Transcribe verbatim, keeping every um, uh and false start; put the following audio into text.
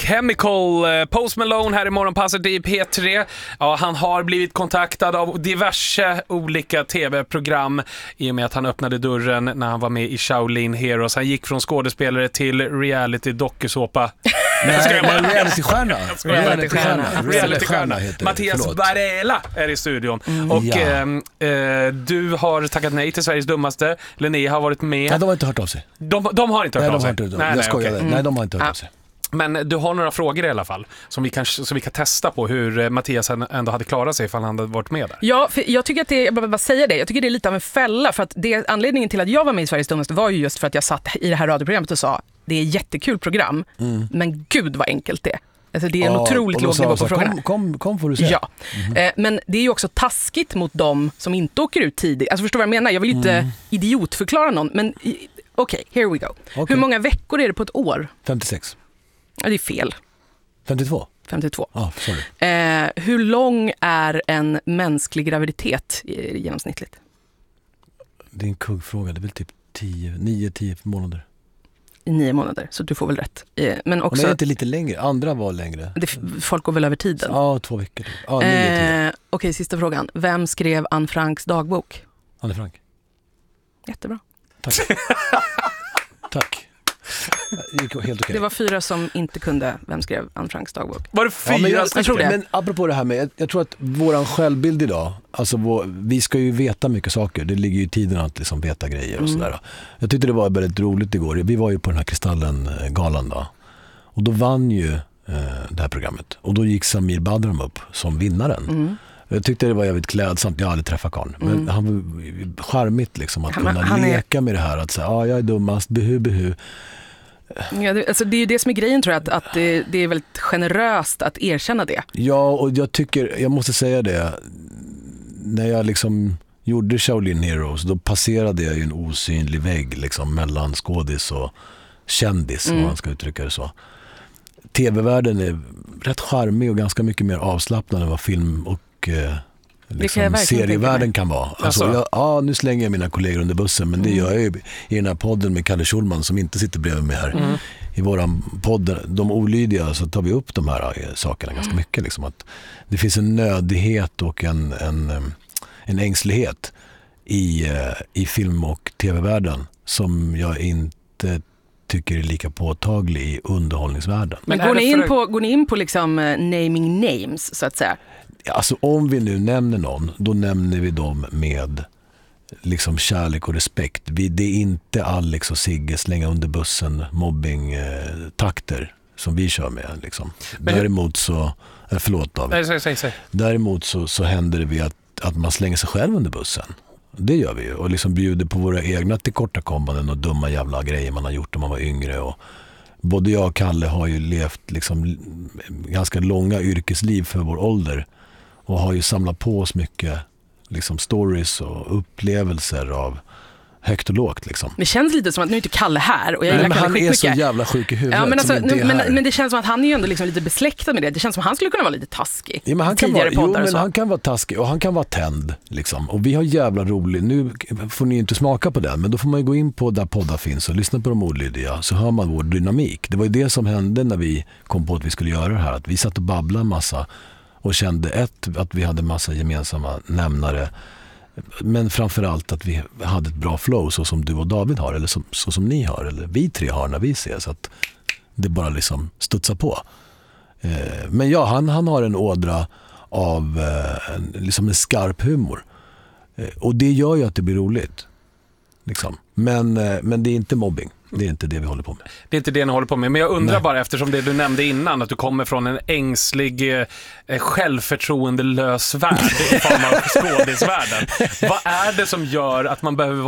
Chemical, Post Malone här i Morgonpasset i P tre. Ja, han har blivit kontaktad av diverse olika tv-program i och med att han öppnade dörren när han var med i Shaolin Heroes. Han gick från skådespelare till reality-dokusåpa. Nej, reality-stjärna. Reality-stjärna. Reality-stjärna heter Mattias Varela är i studion. Mm. Och ja. eh, du har tackat nej till Sveriges dummaste. Linnea har varit med. Nej, de har inte hört av sig. De, de har inte hört nej, av sig. Inte, nej, jag nej, skojar. Okay. Nej, de har inte hört mm. av sig. Men du har några frågor i alla fall som vi kan, som vi kan testa på hur Mattias ändå hade klarat sig ifall han hade varit med där. Ja, för jag tycker att det, jag bara säga det, jag tycker det är lite av en fälla för att det, anledningen till att jag var med i Sveriges dummaste var ju just för att jag satt i det här radioprogrammet och sa det är ett jättekul program, mm. men gud vad enkelt det är. Alltså det är en ja, otroligt låg nivå på frågorna. Kom, kom, kom får du säga. Ja, mm. eh, men det är ju också taskigt mot dem som inte åker ut tidigt. Alltså förstår vad jag menar? Jag vill inte mm. idiotförklara någon, men okej, okay, here we go. Okay. Hur många veckor är det på ett år? femtiosex. Ja, det är fel. femtiotvå? femtiotvå. Ah, sorry. Eh, hur lång är en mänsklig graviditet genomsnittligt? Det är en kuggfråga. Det är väl typ nio tio månader. I nio månader, så du får väl rätt. Eh, men också, och det är inte lite längre. Andra var längre. Det, folk går väl över tiden? Ja, två veckor. Typ. Ja, nio, tio. Eh, Okej, sista frågan. Vem skrev Anne Franks dagbok? Anne Frank. Jättebra. Tack. Tack. Helt okay. Det var fyra som inte kunde. Vem skrev Anne Franks dagbok? Var det fyra? Ja, men, jag, jag tror det. Men apropå det här med, jag, jag tror att våran självbild idag, alltså vår, vi ska ju veta mycket saker. Det ligger ju i tiden att liksom veta grejer och mm. sådär. Jag tyckte det var väldigt roligt igår. Vi var ju på den här Kristallen-galan då. Och då vann ju eh, det här programmet. Och då gick Samir Badran upp som vinnaren. Mm. Jag tyckte det var jävligt klädsamt. Jag har aldrig träffat Karn. Men mm. han var charmigt liksom att kunna han, leka är... med det här. Att säga, ja jag är dummast, behu, behu. Ja, det, alltså det är ju det som är grejen tror jag, att, att det, det är väldigt generöst att erkänna det. Ja, och jag tycker, jag måste säga det, när jag liksom gjorde Shaolin Heroes, då passerade jag ju en osynlig vägg liksom mellan skådis och kändis, mm. om man ska uttrycka det så. Tv-världen är rätt charmig och ganska mycket mer avslappnad än vad film och eh, liksom serievärlden kan vara. Alltså, alltså. Jag, ja, nu slänger jag mina kollegor under bussen, men det mm. gör jag ju i den här podden med Kalle Schulman som inte sitter bredvid mig här. Mm. I våran podd, de olydiga, så tar vi upp de här sakerna mm. ganska mycket. Liksom, att det finns en nödighet och en, en, en ängslighet i, i film- och tv-världen som jag inte tycker är lika påtaglig i underhållningsvärlden. Men, men går, ni in för... på, går ni in på liksom naming names så att säga? Alltså om vi nu nämner någon, då nämner vi dem med liksom kärlek och respekt. Vi, det är inte Alex och Sigge slänga under bussen mobbing-takter eh, som vi kör med. Liksom. Men däremot så, eh, förlåt David. Nej, säg, säg, säg. Däremot så, så händer det vid att, att man slänger sig själv under bussen. Det gör vi ju. Och liksom bjuder på våra egna tillkortakommanden och dumma jävla grejer man har gjort när man var yngre. Och både jag och Kalle har ju levt liksom ganska långa yrkesliv för vår ålder. Och har ju samlat på oss mycket liksom stories och upplevelser av högt och lågt liksom. Det känns lite som att nu är inte Kalle här och jag Nej, men han är så jävla sjuk i huvudet. Ja, men, alltså, nu, men, men det känns som att han är ju ändå liksom lite besläktad med det. Det känns som att han skulle kunna vara lite taskig. Ja, men han kan tidigare vara, poddar jo, men så. han kan vara taskig och han kan vara tänd liksom. Och vi har jävla roligt. Nu får ni inte smaka på den, men då får man ju gå in på där poddar finns och lyssna på de olydiga, så hör man vår dynamik. Det var ju det som hände när vi kom på att vi skulle göra det här. Att vi satt och babblade en massa och kände ett, att vi hade massa gemensamma nämnare, men framförallt att vi hade ett bra flow så som du och David har, eller som, så som ni har, eller vi tre har när vi ses, att det bara liksom studsar på. Eh, men ja, han, han har en ådra av eh, en, liksom en skarp humor. Eh, och det gör ju att det blir roligt. Liksom. Men, eh, men det är inte mobbing. Det är inte det vi håller på med. Det är inte det ni håller på med. Men jag undrar Nej. bara, eftersom det du nämnde innan, att du kommer från en ängslig, eh, självförtroendelös värld i form av skådisvärlden. Vad är det som gör att man behöver